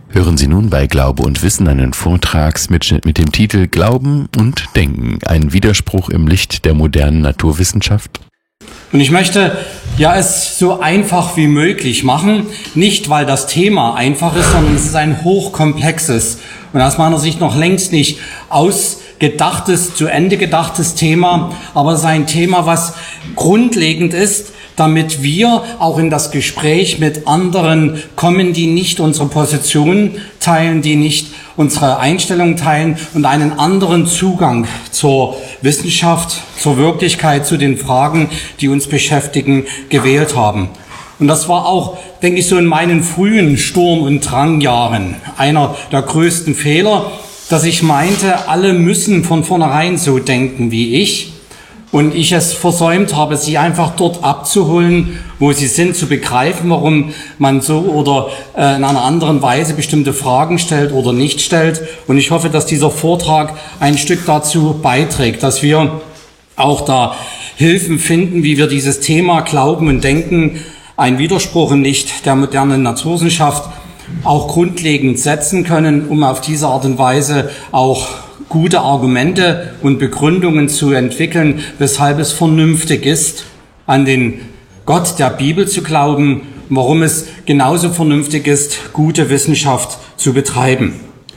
Hören Sie nun bei Glaube und Wissen einen Vortragsmitschnitt mit dem Titel Glauben und Denken, ein Widerspruch im Licht der modernen Naturwissenschaft. Und ich möchte es so einfach wie möglich machen, nicht weil das Thema einfach ist, sondern es ist ein hochkomplexes und aus meiner Sicht noch längst nicht ausgedachtes, zu Ende gedachtes Thema, aber es ist ein Thema, was grundlegend ist, damit wir auch in das Gespräch mit anderen kommen, die nicht unsere Position teilen, die nicht unsere Einstellung teilen und einen anderen Zugang zur Wissenschaft, zur Wirklichkeit, zu den Fragen, die uns beschäftigen, gewählt haben. Und das war auch, denke ich, so in meinen frühen Sturm- und Drangjahren einer der größten Fehler, dass ich meinte, alle müssen von vornherein so denken wie ich. Und ich es versäumt habe, sie einfach dort abzuholen, wo sie sind, zu begreifen, warum man so oder in einer anderen Weise bestimmte Fragen stellt oder nicht stellt. Und ich hoffe, dass dieser Vortrag ein Stück dazu beiträgt, dass wir auch da Hilfen finden, wie wir dieses Thema Glauben und Denken, ein Widerspruch im Licht der modernen Naturwissenschaft, auch grundlegend setzen können, um auf diese Art und Weise auch gute Argumente und Begründungen zu entwickeln, weshalb es vernünftig ist, an den Gott der Bibel zu glauben, warum es genauso vernünftig ist, gute Wissenschaft zu betreiben.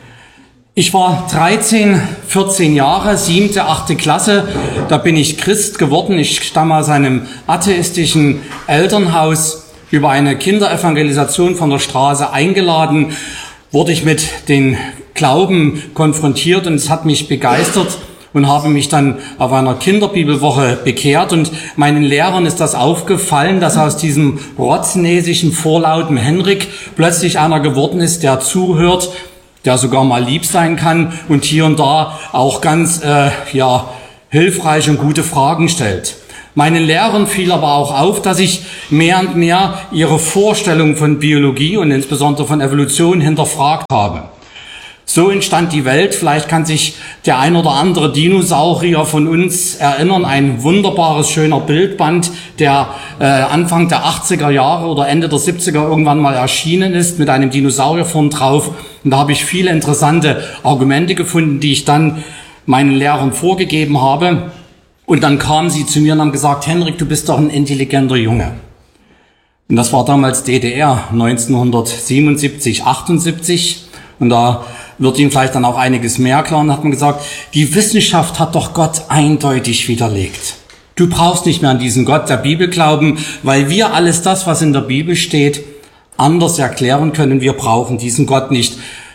Ich war 13, 14 Jahre, 7., 8. Klasse, da bin ich Christ geworden. Ich stamme aus einem atheistischen Elternhaus. Über eine Kinderevangelisation von der Straße eingeladen, wurde ich mit den Glauben konfrontiert und es hat mich begeistert und habe mich dann auf einer Kinderbibelwoche bekehrt und meinen Lehrern ist das aufgefallen, dass aus diesem rotznäsigen, vorlauten Henrik plötzlich einer geworden ist, der zuhört, der sogar mal lieb sein kann und hier und da auch ganz hilfreich und gute Fragen stellt. Meinen Lehrern fiel aber auch auf, dass ich mehr und mehr ihre Vorstellung von Biologie und insbesondere von Evolution hinterfragt habe. So entstand die Welt. Vielleicht kann sich der ein oder andere Dinosaurier von uns erinnern. Ein wunderbares, schöner Bildband, der Anfang der 80er Jahre oder Ende der 70er irgendwann mal erschienen ist mit einem Dinosaurier vorn drauf. Und da habe ich viele interessante Argumente gefunden, die ich dann meinen Lehrern vorgegeben habe. Und dann kamen sie zu mir und haben gesagt, Henrik, du bist doch ein intelligenter Junge. Und das war damals DDR, 1977, 78. Und da wird Ihnen vielleicht dann auch einiges mehr klar. Und dann hat man gesagt, die Wissenschaft hat doch Gott eindeutig widerlegt. Du brauchst nicht mehr an diesen Gott der Bibel glauben, weil wir alles das, was in der Bibel steht, anders erklären können. Wir brauchen diesen Gott nicht.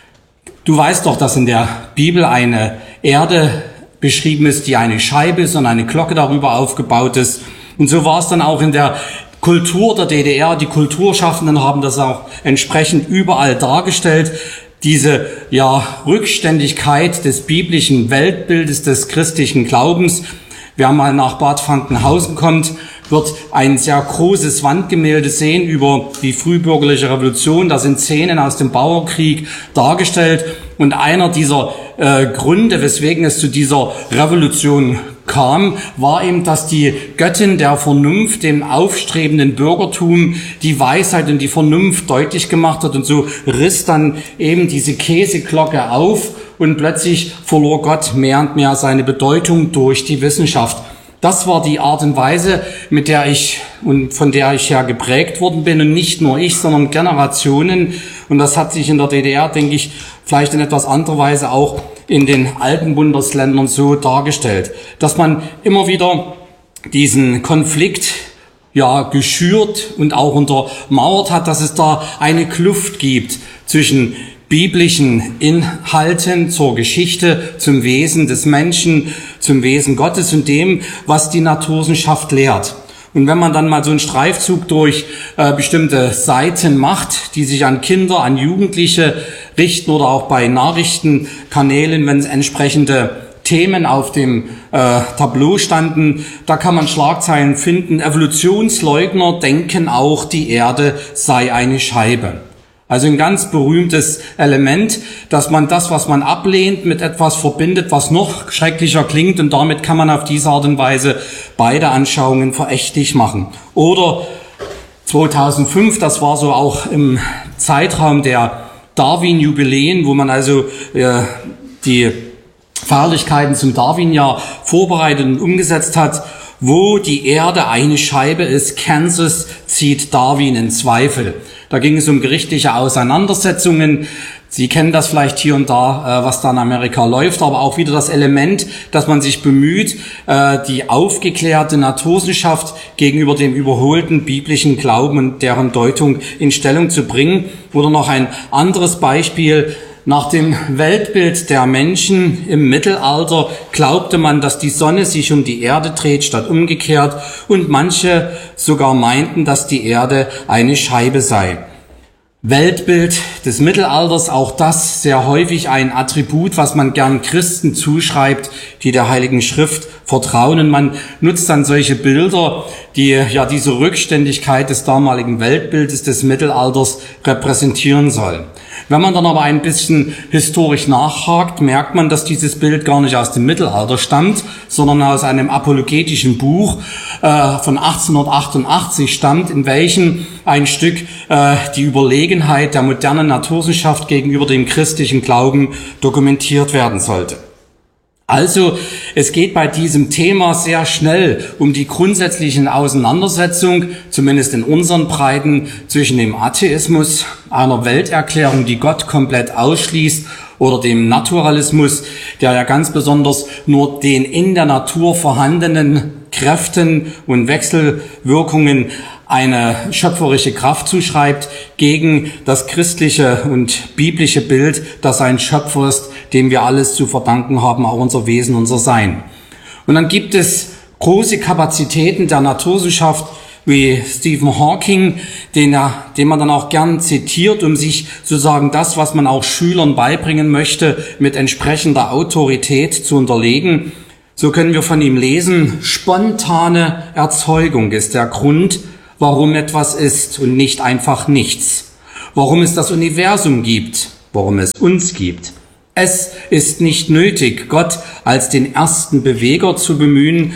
Du weißt doch, dass in der Bibel eine Erde beschrieben ist, die eine Scheibe ist und eine Glocke darüber aufgebaut ist. Und so war es dann auch in der Kultur der DDR. Die Kulturschaffenden haben das auch entsprechend überall dargestellt. Diese Rückständigkeit des biblischen Weltbildes, des christlichen Glaubens. Wer mal nach Bad Frankenhausen kommt, wird ein sehr großes Wandgemälde sehen über die frühbürgerliche Revolution. Da sind Szenen aus dem Bauernkrieg dargestellt. Und einer dieser Gründe, weswegen es zu dieser Revolution kam, war eben, dass die Göttin der Vernunft dem aufstrebenden Bürgertum die Weisheit und die Vernunft deutlich gemacht hat. Und so riss dann eben diese Käseglocke auf und plötzlich verlor Gott mehr und mehr seine Bedeutung durch die Wissenschaft. Das war die Art und Weise, mit der ich und von der ich ja geprägt worden bin und nicht nur ich, sondern Generationen. Und das hat sich in der DDR, denke ich, vielleicht in etwas anderer Weise auch in den alten Bundesländern so dargestellt, dass man immer wieder diesen Konflikt geschürt und auch untermauert hat, dass es da eine Kluft gibt zwischen biblischen Inhalten zur Geschichte, zum Wesen des Menschen, zum Wesen Gottes und dem, was die Naturwissenschaft lehrt. Und wenn man dann mal so einen Streifzug durch bestimmte Seiten macht, die sich an Kinder, an Jugendliche richten oder auch bei Nachrichtenkanälen, wenn es entsprechende Themen auf dem Tableau standen, da kann man Schlagzeilen finden. Evolutionsleugner denken auch, die Erde sei eine Scheibe. Also ein ganz berühmtes Element, dass man das, was man ablehnt, mit etwas verbindet, was noch schrecklicher klingt, und damit kann man auf diese Art und Weise beide Anschauungen verächtlich machen. Oder 2005, das war so auch im Zeitraum der Darwin-Jubiläen, wo man also die Feierlichkeiten zum Darwin-Jahr vorbereitet und umgesetzt hat, wo die Erde eine Scheibe ist. Kansas zieht Darwin in Zweifel. Da ging es um gerichtliche Auseinandersetzungen. Sie kennen das vielleicht hier und da, was da in Amerika läuft, aber auch wieder das Element, dass man sich bemüht, die aufgeklärte Naturwissenschaft gegenüber dem überholten biblischen Glauben und deren Deutung in Stellung zu bringen. Oder noch ein anderes Beispiel. Nach dem Weltbild der Menschen im Mittelalter glaubte man, dass die Sonne sich um die Erde dreht statt umgekehrt, und manche sogar meinten, dass die Erde eine Scheibe sei. Weltbild des Mittelalters, auch das sehr häufig ein Attribut, was man gern Christen zuschreibt, die der Heiligen Schrift vertrauen. Und man nutzt dann solche Bilder, die ja diese Rückständigkeit des damaligen Weltbildes des Mittelalters repräsentieren sollen. Wenn man dann aber ein bisschen historisch nachhakt, merkt man, dass dieses Bild gar nicht aus dem Mittelalter stammt, sondern aus einem apologetischen Buch von 1888 stammt, in welchem ein Stück die Überlegenheit der modernen Naturwissenschaft gegenüber dem christlichen Glauben dokumentiert werden sollte. Also, es geht bei diesem Thema sehr schnell um die grundsätzlichen Auseinandersetzung, zumindest in unseren Breiten, zwischen dem Atheismus, einer Welterklärung, die Gott komplett ausschließt, oder dem Naturalismus, der ja ganz besonders nur den in der Natur vorhandenen Kräften und Wechselwirkungen eine schöpferische Kraft zuschreibt, gegen das christliche und biblische Bild, das ein Schöpfer ist, dem wir alles zu verdanken haben, auch unser Wesen, unser Sein. Und dann gibt es große Kapazitäten der Naturwissenschaft, wie Stephen Hawking, den man dann auch gern zitiert, um sich sozusagen das, was man auch Schülern beibringen möchte, mit entsprechender Autorität zu unterlegen. So können wir von ihm lesen: spontane Erzeugung ist der Grund, warum etwas ist und nicht einfach nichts. Warum es das Universum gibt, warum es uns gibt. Es ist nicht nötig, Gott als den ersten Beweger zu bemühen,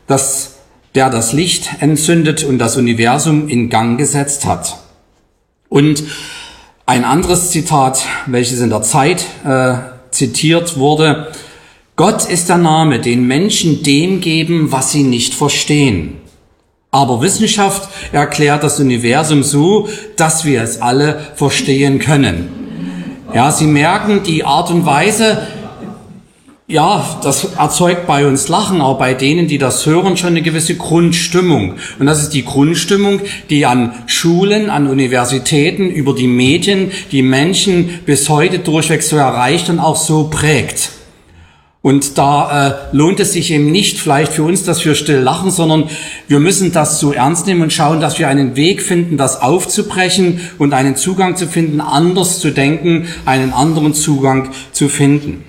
der das Licht entzündet und das Universum in Gang gesetzt hat. Und ein anderes Zitat, welches in der Zeit zitiert wurde: Gott ist der Name, den Menschen dem geben, was sie nicht verstehen. Aber Wissenschaft erklärt das Universum so, dass wir es alle verstehen können. Ja, Sie merken, die Art und Weise, ja, das erzeugt bei uns Lachen, auch bei denen, die das hören, schon eine gewisse Grundstimmung. Und das ist die Grundstimmung, die an Schulen, an Universitäten, über die Medien, die Menschen bis heute durchweg so erreicht und auch so prägt. Und da lohnt es sich eben nicht vielleicht für uns, dass wir still lachen, sondern wir müssen das so ernst nehmen und schauen, dass wir einen Weg finden, das aufzubrechen und einen Zugang zu finden, anders zu denken, einen anderen Zugang zu finden.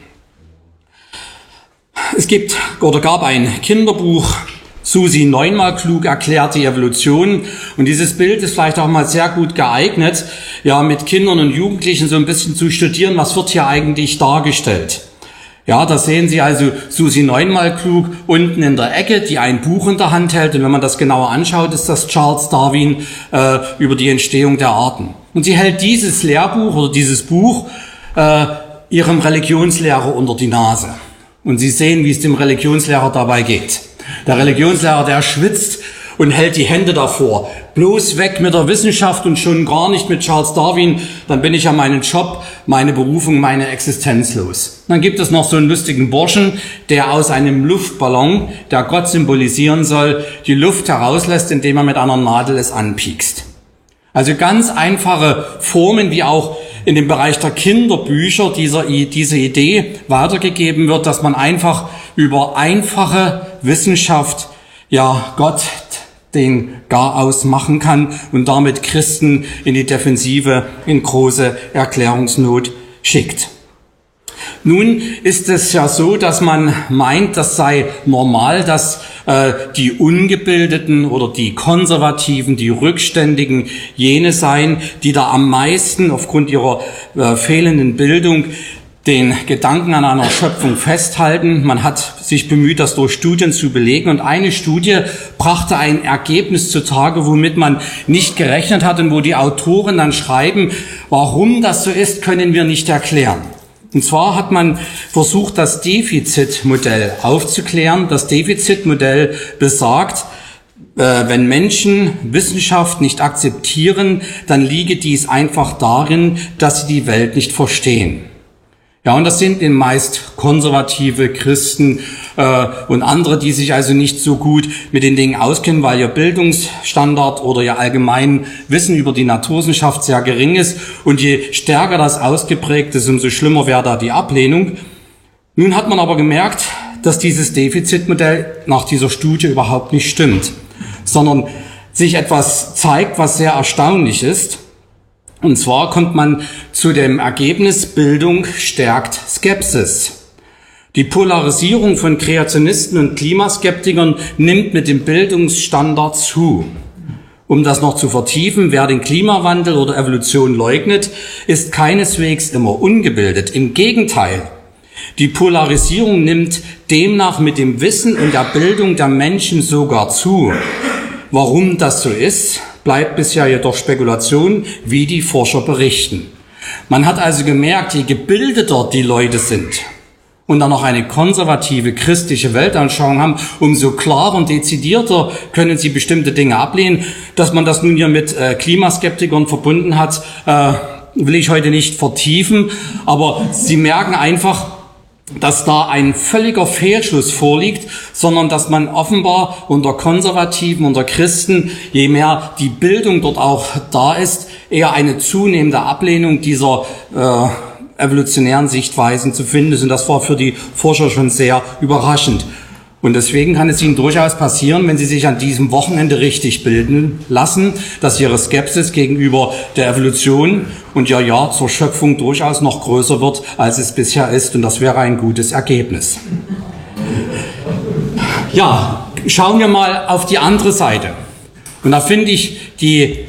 Es gab ein Kinderbuch, Susi neunmal klug erklärt die Evolution, und dieses Bild ist vielleicht auch mal sehr gut geeignet, ja, mit Kindern und Jugendlichen so ein bisschen zu studieren, was wird hier eigentlich dargestellt. Ja, da sehen Sie also Susi neunmal klug unten in der Ecke, die ein Buch in der Hand hält, und wenn man das genauer anschaut, ist das Charles Darwin über die Entstehung der Arten. Und sie hält dieses Lehrbuch oder dieses Buch ihrem Religionslehrer unter die Nase. Und Sie sehen, wie es dem Religionslehrer dabei geht. Der Religionslehrer, der schwitzt und hält die Hände davor. Bloß weg mit der Wissenschaft und schon gar nicht mit Charles Darwin, dann bin ich ja meinen Job, meine Berufung, meine Existenz los. Dann gibt es noch so einen lustigen Burschen, der aus einem Luftballon, der Gott symbolisieren soll, die Luft herauslässt, indem er mit einer Nadel es anpiekst. Also ganz einfache Formen, wie auch in dem Bereich der Kinderbücher diese Idee weitergegeben wird, dass man einfach über einfache Wissenschaft, ja, Gott den Garaus machen kann und damit Christen in die Defensive, in große Erklärungsnot schickt. Nun ist es ja so, dass man meint, das sei normal, dass die Ungebildeten oder die Konservativen, die Rückständigen jene seien, die da am meisten aufgrund ihrer fehlenden Bildung den Gedanken an einer Schöpfung festhalten. Man hat sich bemüht, das durch Studien zu belegen. Und eine Studie brachte ein Ergebnis zutage, womit man nicht gerechnet hat und wo die Autoren dann schreiben, warum das so ist, können wir nicht erklären. Und zwar hat man versucht, das Defizitmodell aufzuklären. Das Defizitmodell besagt, wenn Menschen Wissenschaft nicht akzeptieren, dann liege dies einfach darin, dass sie die Welt nicht verstehen. Ja, und das sind meist konservative Christen und andere, die sich also nicht so gut mit den Dingen auskennen, weil ihr Bildungsstandard oder ihr allgemein Wissen über die Naturwissenschaft sehr gering ist. Und je stärker das ausgeprägt ist, umso schlimmer wäre da die Ablehnung. Nun hat man aber gemerkt, dass dieses Defizitmodell nach dieser Studie überhaupt nicht stimmt, sondern sich etwas zeigt, was sehr erstaunlich ist. Und zwar kommt man zu dem Ergebnis, Bildung stärkt Skepsis. Die Polarisierung von Kreationisten und Klimaskeptikern nimmt mit dem Bildungsstandard zu. Um das noch zu vertiefen, wer den Klimawandel oder Evolution leugnet, ist keineswegs immer ungebildet. Im Gegenteil, die Polarisierung nimmt demnach mit dem Wissen und der Bildung der Menschen sogar zu. Warum das so ist, bleibt bisher jedoch Spekulation, wie die Forscher berichten. Man hat also gemerkt, je gebildeter die Leute sind und dann noch eine konservative christliche Weltanschauung haben, umso klarer und dezidierter können sie bestimmte Dinge ablehnen. Dass man das nun hier mit Klimaskeptikern verbunden hat, will ich heute nicht vertiefen, aber sie merken einfach, dass da ein völliger Fehlschluss vorliegt, sondern dass man offenbar unter Konservativen, unter Christen, je mehr die Bildung dort auch da ist, eher eine zunehmende Ablehnung dieser evolutionären Sichtweisen zu finden ist. Und das war für die Forscher schon sehr überraschend. Und deswegen kann es ihnen durchaus passieren, wenn sie sich an diesem Wochenende richtig bilden lassen, dass ihre Skepsis gegenüber der Evolution und ja zur Schöpfung durchaus noch größer wird, als es bisher ist. Und das wäre ein gutes Ergebnis. Ja, schauen wir mal auf die andere Seite. Und da finde ich die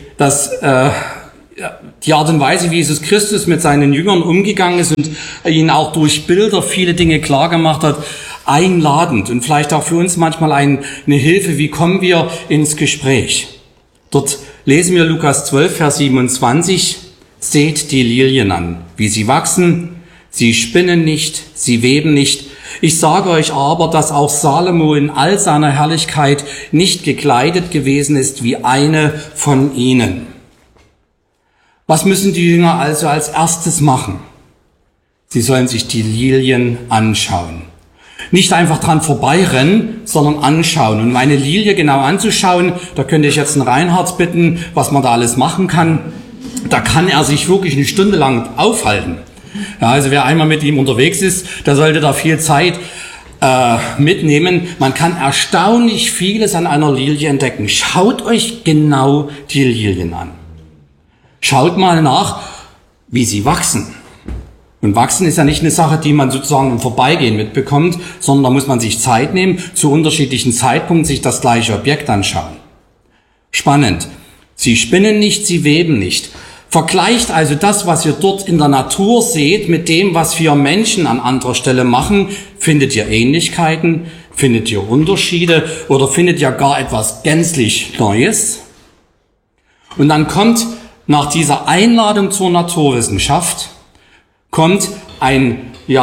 Art und Weise, wie Jesus Christus mit seinen Jüngern umgegangen ist und ihnen auch durch Bilder viele Dinge klar gemacht hat, einladend und vielleicht auch für uns manchmal eine Hilfe, wie kommen wir ins Gespräch. Dort lesen wir Lukas 12, Vers 27, seht die Lilien an, wie sie wachsen, sie spinnen nicht, sie weben nicht. Ich sage euch aber, dass auch Salomo in all seiner Herrlichkeit nicht gekleidet gewesen ist wie eine von ihnen. Was müssen die Jünger also als erstes machen? Sie sollen sich die Lilien anschauen. Nicht einfach dran vorbeirennen, sondern anschauen. Und meine Lilie genau anzuschauen, da könnte ich jetzt einen Reinhard bitten, was man da alles machen kann. Da kann er sich wirklich eine Stunde lang aufhalten. Ja, also wer einmal mit ihm unterwegs ist, der sollte da viel Zeit mitnehmen. Man kann erstaunlich vieles an einer Lilie entdecken. Schaut euch genau die Lilien an. Schaut mal nach, wie sie wachsen. Und wachsen ist ja nicht eine Sache, die man sozusagen im Vorbeigehen mitbekommt, sondern da muss man sich Zeit nehmen, zu unterschiedlichen Zeitpunkten sich das gleiche Objekt anschauen. Spannend. Sie spinnen nicht, sie weben nicht. Vergleicht also das, was ihr dort in der Natur seht, mit dem, was wir Menschen an anderer Stelle machen. Findet ihr Ähnlichkeiten? Findet ihr Unterschiede? Oder findet ihr gar etwas gänzlich Neues? Und dann kommt nach dieser Einladung zur Naturwissenschaft kommt ein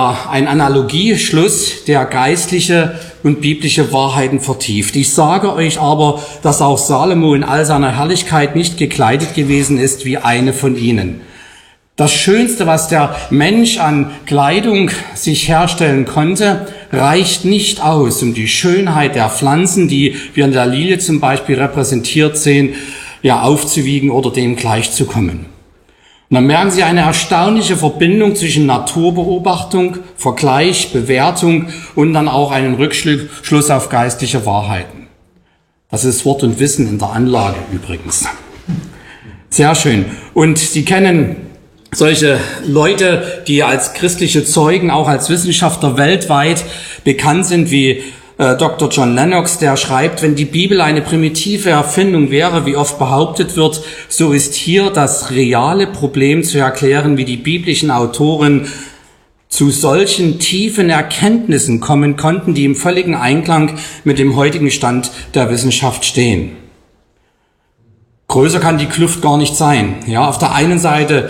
Analogieschluss, der geistliche und biblische Wahrheiten vertieft. Ich sage euch aber, dass auch Salomo in all seiner Herrlichkeit nicht gekleidet gewesen ist wie eine von ihnen. Das Schönste, was der Mensch an Kleidung sich herstellen konnte, reicht nicht aus, um die Schönheit der Pflanzen, die wir in der Lilie zum Beispiel repräsentiert sehen, aufzuwiegen oder dem gleichzukommen. Und dann merken Sie eine erstaunliche Verbindung zwischen Naturbeobachtung, Vergleich, Bewertung und dann auch einen Rückschluss auf geistliche Wahrheiten. Das ist Wort und Wissen in der Anlage übrigens. Sehr schön. Und Sie kennen solche Leute, die als christliche Zeugen, auch als Wissenschaftler weltweit bekannt sind, wie Dr. John Lennox, der schreibt, wenn die Bibel eine primitive Erfindung wäre, wie oft behauptet wird, so ist hier das reale Problem zu erklären, wie die biblischen Autoren zu solchen tiefen Erkenntnissen kommen konnten, die im völligen Einklang mit dem heutigen Stand der Wissenschaft stehen. Größer kann die Kluft gar nicht sein. Ja, auf der einen Seite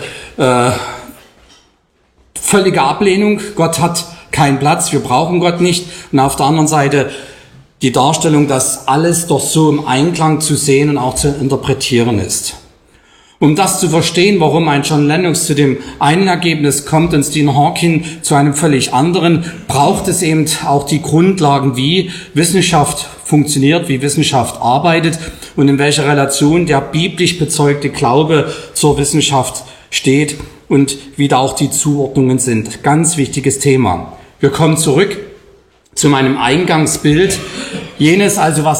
völlige Ablehnung, Gott hat keinen Platz, wir brauchen Gott nicht. Und auf der anderen Seite die Darstellung, dass alles doch so im Einklang zu sehen und auch zu interpretieren ist. Um das zu verstehen, warum ein John Lennox zu dem einen Ergebnis kommt und Stephen Hawking zu einem völlig anderen, braucht es eben auch die Grundlagen, wie Wissenschaft funktioniert, wie Wissenschaft arbeitet und in welcher Relation der biblisch bezeugte Glaube zur Wissenschaft steht und wie da auch die Zuordnungen sind. Ganz wichtiges Thema. Wir kommen zurück zu meinem Eingangsbild. Jenes also, was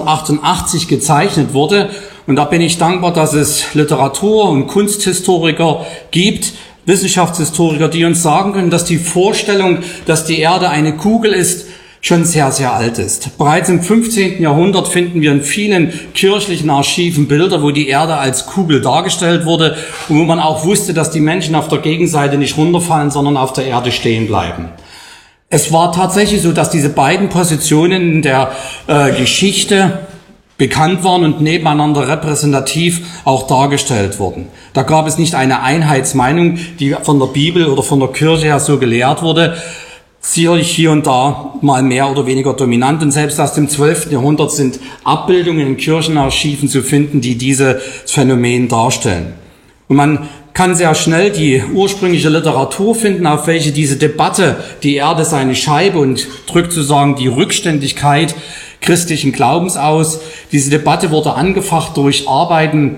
1888 gezeichnet wurde. Und da bin ich dankbar, dass es Literatur- und Kunsthistoriker gibt, Wissenschaftshistoriker, die uns sagen können, dass die Vorstellung, dass die Erde eine Kugel ist, schon sehr, sehr alt ist. Bereits im 15. Jahrhundert finden wir in vielen kirchlichen Archiven Bilder, wo die Erde als Kugel dargestellt wurde und wo man auch wusste, dass die Menschen auf der Gegenseite nicht runterfallen, sondern auf der Erde stehen bleiben. Es war tatsächlich so, dass diese beiden Positionen in der Geschichte bekannt waren und nebeneinander repräsentativ auch dargestellt wurden. Da gab es nicht eine Einheitsmeinung, die von der Bibel oder von der Kirche her so gelehrt wurde, sicherlich hier und da mal mehr oder weniger dominant. Und selbst aus dem 12. Jahrhundert sind Abbildungen in Kirchenarchiven zu finden, die dieses Phänomen darstellen. Und man kann sehr schnell die ursprüngliche Literatur finden, auf welche diese Debatte, die Erde sei eine Scheibe und drückt sozusagen die Rückständigkeit christlichen Glaubens aus. Diese Debatte wurde angefacht durch Arbeiten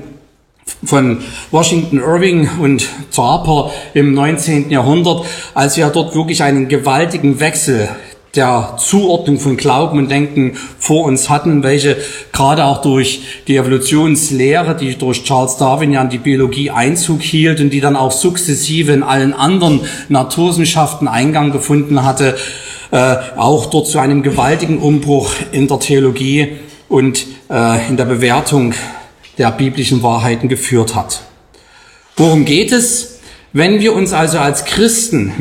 von Washington Irving und Harper im 19. Jahrhundert, als wir dort wirklich einen gewaltigen Wechsel der Zuordnung von Glauben und Denken vor uns hatten, welche gerade auch durch die Evolutionslehre, die durch Charles Darwin ja in die Biologie Einzug hielt und die dann auch sukzessive in allen anderen Naturwissenschaften Eingang gefunden hatte, auch dort zu einem gewaltigen Umbruch in der Theologie und in der Bewertung der biblischen Wahrheiten geführt hat. Worum geht es? Wenn wir uns also als Christen